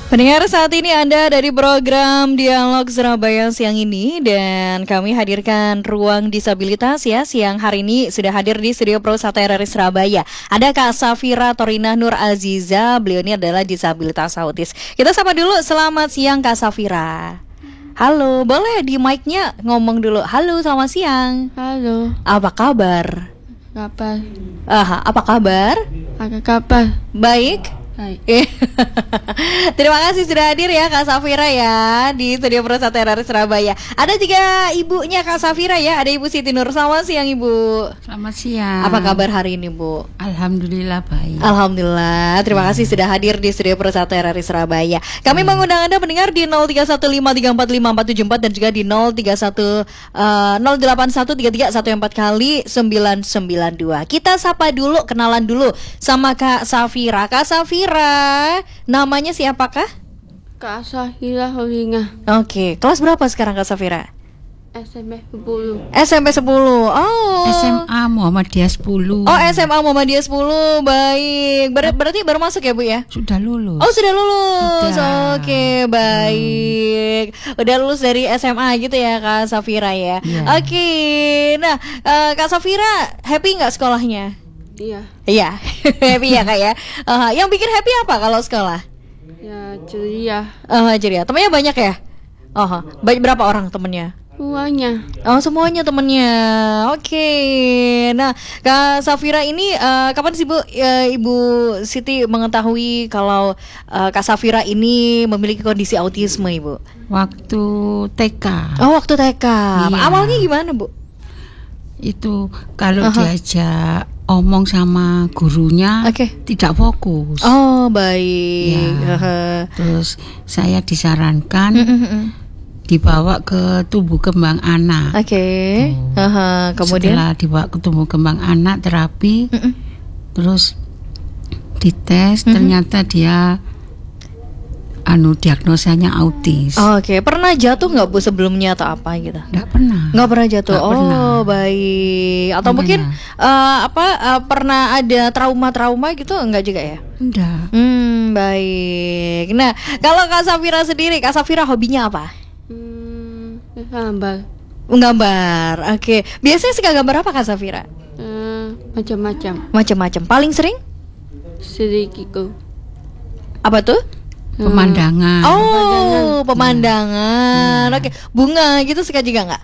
Pendengar, saat ini Anda dari program Dialog Surabaya siang ini, dan kami hadirkan Ruang Disabilitas ya. Siang hari ini sudah hadir di studio Pro 1 RRI Surabaya. Ada Kak Safira Torinah Nur Aziza, beliau ini adalah disabilitas autis. Kita sapa dulu, selamat siang Kak Safira. Halo, boleh di mic-nya ngomong dulu. Halo, selamat siang. Halo. Apa kabar? Kabar. Apa kabar? Ada kabar. Baik. Baik. Terima kasih sudah hadir ya Kak Safira ya di studio Pro 1 RRI Surabaya. Ada juga ibunya Kak Safira ya, ada Ibu Siti Nur. Selamat siang Ibu. Selamat siang. Apa kabar hari ini Bu? Alhamdulillah baik. Alhamdulillah. Terima kasih sudah hadir di studio Pro 1 RRI Surabaya. Kami mengundang Anda mendengar di 0315345474 dan juga di 08133114 kali 992. Kita sapa dulu, kenalan dulu sama Kak Safira. Kak Safira, namanya siapakah? Kak Sahila Holinga. Oke, kelas berapa sekarang Kak Safira? SMP 10. SMP 10. Oh. SMA Muhammadiyah 10. Oh, SMA Muhammadiyah 10. Baik. Berarti baru masuk ya, Bu ya? Sudah lulus. Oh, sudah lulus. Sudah. Oke, baik. Udah lulus dari SMA gitu ya, Kak Safira ya. Yeah. Oke. Nah, Kak Safira happy nggak sekolahnya? Iya. Iya. Happy ya, Kak ya. Yang bikin happy apa kalau sekolah? Ya ceria. Ceria. Temennya banyak ya? Berapa orang temennya? Semuanya. Oh, semuanya temennya. Oke. Nah, Kak Safira ini kapan sih Bu, Ibu Siti mengetahui kalau Kak Safira ini memiliki kondisi autisme, Ibu? Waktu TK. Oh, waktu TK. Iya. Awalnya gimana, Bu? Itu kalau diajak omong sama gurunya tidak fokus. Oh, baik. Ya. Terus saya disarankan dibawa ke tumbuh kembang anak. Oke. Kemudian setelah dibawa ke tumbuh kembang anak terapi, terus dites, ternyata dia diagnosanya autis. Oke. Pernah jatuh nggak Bu sebelumnya atau apa gitu? Nggak pernah. Nggak pernah jatuh. Nggak pernah. Baik. Atau mungkin pernah ada trauma gitu enggak juga ya? Enggak. Baik. Nah, kalau Kak Safira sendiri, Kak Safira hobinya apa? Gambar. Menggambar. Oke. Biasanya suka gambar apa Kak Safira? Macam-macam. Macam-macam. Paling sering? Sedikit. Apa tuh? Pemandangan. Oh, pemandangan. Oke. Bunga gitu suka juga nggak?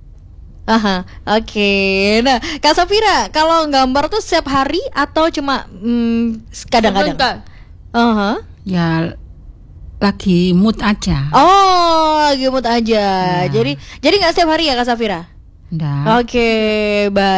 Oke. Nah, Kak Safira, kalau gambar tuh setiap hari atau cuma kadang-kadang? Ya lagi mood aja. Oh, lagi mood aja. Jadi nggak setiap hari ya Kak Safira? Enggak. Oke, baik.